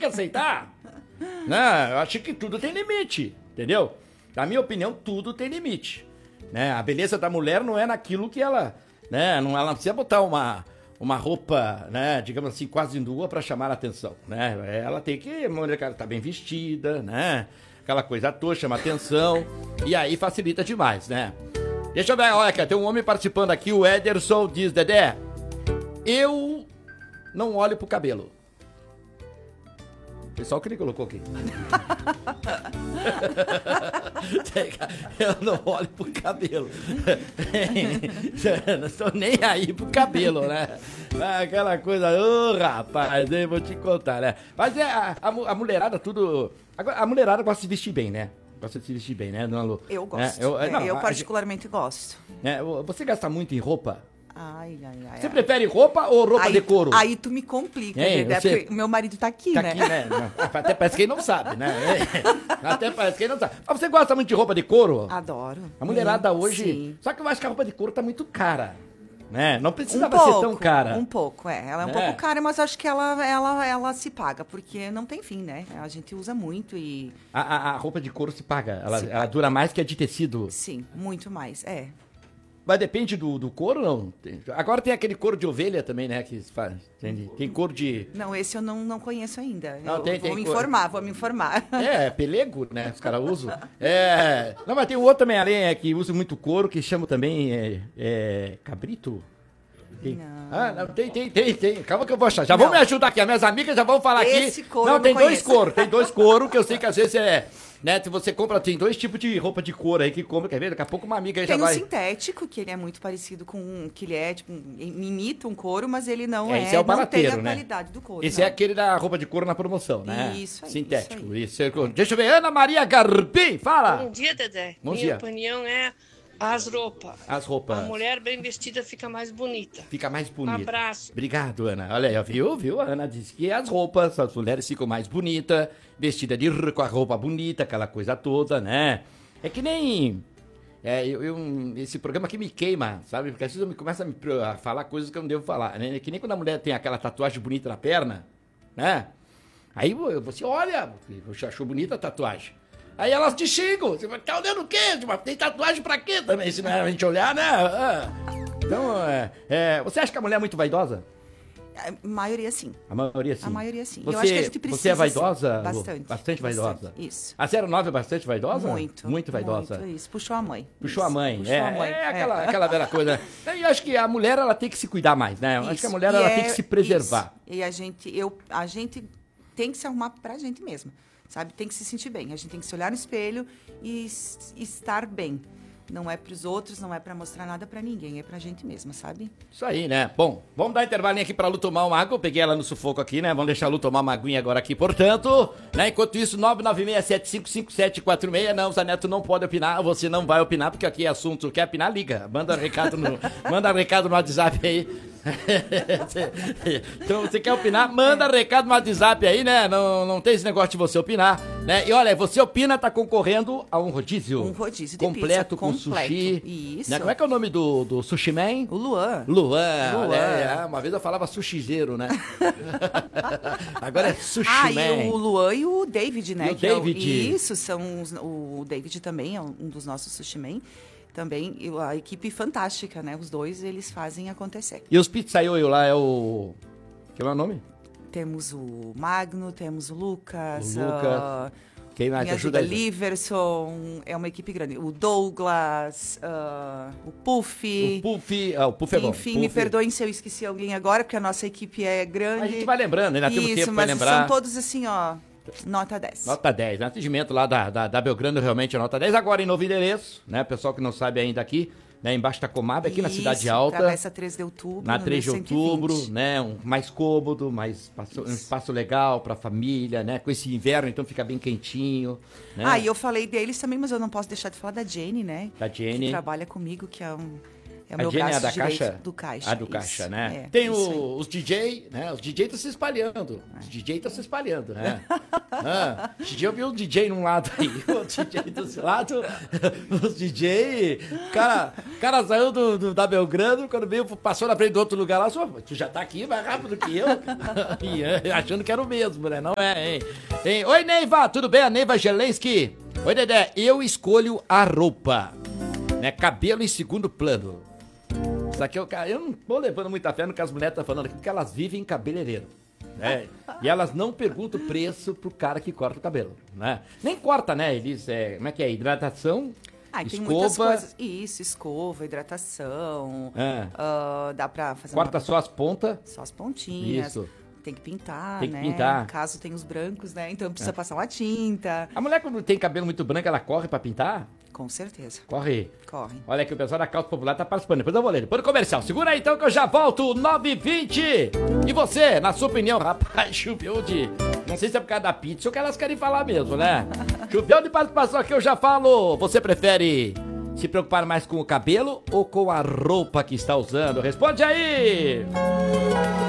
que aceitar. Né? Eu acho que tudo tem limite, entendeu? Na minha opinião, tudo tem limite. Né? A beleza da mulher não é naquilo que ela... Né? Não, ela não precisa botar uma roupa, né, digamos assim, quase nua pra chamar a atenção, né? Ela tem que... A mulher tá bem vestida, né? Aquela coisa à toa, chama atenção. E aí facilita demais, né? Deixa eu ver, olha, cara, tem um homem participando aqui, o Ederson diz, Dedé, eu não olho pro cabelo. Pessoal, o que ele colocou aqui? Eu não olho pro cabelo. Não estou nem aí pro cabelo, né? Aquela coisa, rapaz, eu vou te contar, né? Mas a mulherada tudo... Agora, a mulherada gosta de se vestir bem, né? Gosta de se vestir bem, né, dona Lu? Eu gosto. Eu particularmente gosto. Você gasta muito em roupa? Ai. Você prefere roupa ou roupa de couro? Aí tu me complica, né? Porque meu marido tá aqui, né? Aqui, né? Até parece que ele não sabe, né? Até parece que ele não sabe. Mas você gosta muito de roupa de couro? Adoro. A mulherada hoje... Sim. Só que eu acho que a roupa de couro tá muito cara, né? Não precisava ser tão cara. Um pouco, Ela é um pouco cara, mas acho que ela se paga, porque não tem fim, né? A gente usa muito e... A roupa de couro se paga. Ela dura mais que a de tecido. Sim, muito mais, Mas depende do couro, não? Agora tem aquele couro de ovelha também, né? Que faz, tem couro de... Não, esse eu não conheço ainda. Não, vou me informar. Pelego, né? Os caras usam. Não, mas tem um outro também, além, que usa muito couro, que chama também cabrito. Não, tem. Calma que eu vou achar. Já vão me ajudar aqui. As minhas amigas já vão falar esse aqui. Couro não, tem dois conheço. couro. Tem dois couro que eu sei que às vezes né, se você compra, tem dois tipos de roupa de couro aí que compra, quer ver? Daqui a pouco uma amiga aí já vai... Tem um sintético, que ele é muito parecido com... Que ele é, tipo, imita um couro, mas ele não esse é o barateiro, não tem a né? qualidade do couro. Esse é aquele da roupa de couro na promoção, né? Isso aí. Sintético. Isso aí. Deixa eu ver, Ana Maria Garbi, fala! Bom dia, Dedé. Bom Minha dia. opinião é as roupas. As roupas. A mulher bem vestida fica mais bonita. Fica mais bonita. Abraço. Obrigado, Ana. Olha aí, viu? A Ana disse que as roupas, as mulheres ficam mais bonitas, vestida com a roupa bonita, aquela coisa toda, né? É que nem... esse programa aqui me queima, sabe? Porque às vezes eu começo a falar coisas que eu não devo falar, né? É que nem quando a mulher tem aquela tatuagem bonita na perna, né? Aí você olha, você achou bonita a tatuagem. Aí elas te xingam. Você vai tá olhando o quê? Tem tatuagem pra quê também? Se não é a gente olhar, né? Então, você acha que a mulher é muito vaidosa? A maioria sim. A maioria sim. A maioria sim. Eu acho que a gente precisa... Você é vaidosa? Bastante. Bastante vaidosa? Isso. A 09 é bastante vaidosa? Muito. Muito vaidosa. Muito, isso. Puxou a mãe. Puxou a mãe. Puxou a mãe. Aquela velha coisa. Eu acho que a mulher, ela tem que se cuidar mais, né? Eu acho que a mulher, ela tem que se preservar. Isso. E a gente tem que se arrumar pra gente mesma. Sabe? Tem que se sentir bem. A gente tem que se olhar no espelho e estar bem. Não é pros outros, não é pra mostrar nada pra ninguém. É pra gente mesma, sabe? Isso aí, né? Bom, vamos dar intervalinho aqui pra Lu tomar uma água. Eu peguei ela no sufoco aqui, né? Vamos deixar a Lu tomar uma aguinha agora aqui. Portanto, né? Enquanto isso, 996755746. Não, o Zaneto não pode opinar. Você não vai opinar, porque aqui é assunto. Quer opinar? Liga. Manda recado no WhatsApp aí. Então, você quer opinar? Manda recado no WhatsApp aí, né? Não tem esse negócio de você opinar, né? E olha, você opina, tá concorrendo a um rodízio. Um rodízio de completo, pizza. Com sushi. Isso. Né? Como é que é o nome do sushi man? O Luan. Uma vez eu falava sushizeiro, né? Agora é sushi man. E o Luan e o David, né? E o David. Isso, o David também é um dos nossos sushi man. Também, a equipe fantástica, né? Os dois, eles fazem acontecer. E os pizzaiolo lá é o... Que é o nome? Temos o Magno, temos o Lucas. Quem mais me te ajuda? Liverson, é uma equipe grande. O Douglas, o Puff. O Puff é bom. Enfim, me perdoem se eu esqueci alguém agora, porque a nossa equipe é grande. A gente vai lembrando, ainda temos tempo pra lembrar. São todos assim, ó, nota 10. Nota 10. No atendimento lá da Belgrano, realmente é nota 10. Agora em novo endereço, né? Pessoal que não sabe ainda aqui, né? Embaixo da Comab, aqui na Cidade Alta. Travessa 3 de outubro. Na 3 de outubro, né? Mais cômodo, um espaço legal pra família, né? Com esse inverno, então fica bem quentinho. Né? E eu falei deles também, mas eu não posso deixar de falar da Jenny, né? Da Jenny. Que trabalha comigo, que é É o A meu Jenny é a braço da direito caixa? do caixa. A do isso. caixa, né? É, Tem isso aí. os DJ, né? Os DJ estão se espalhando. Os DJ estão se espalhando, né? Esse dia eu vi um DJ num lado aí, o DJ do outro lado, os DJ... Cara saiu da Belgrano, quando veio, passou na frente do outro lugar lá, tu já tá aqui mais rápido que eu? E, achando que era o mesmo, né? Não é, hein? Oi, Neiva, tudo bem? A Neiva Gelensky. Oi, Dedé, eu escolho a roupa, né? Cabelo em segundo plano. Isso aqui eu não tô levando muita fé no que as mulheres estão falando aqui, porque elas vivem em cabeleireiro, né? E elas não perguntam o preço pro cara que corta o cabelo, né? Nem corta, né? Eles, como é que é? Hidratação, Tem escova... muitas coisas. Isso, escova, hidratação. Dá pra fazer Corta só as pontas. só as pontinhas. Isso. Tem que pintar, Tem que né? pintar. Caso tenha os brancos, né? Então precisa passar uma tinta. A mulher quando tem cabelo muito branco, ela corre pra pintar? Com certeza. Corre. Corre. Olha aqui, o pessoal da Calça Popular tá participando. Depois eu vou ler. Depois do comercial. Segura aí então que eu já volto. 9h20. E você, na sua opinião? Rapaz, choveu de... Não sei se é por causa da pizza ou que elas querem falar mesmo, né? Choveu de participação aqui, eu já falo. Você prefere se preocupar mais com o cabelo ou com a roupa que está usando? Responde aí!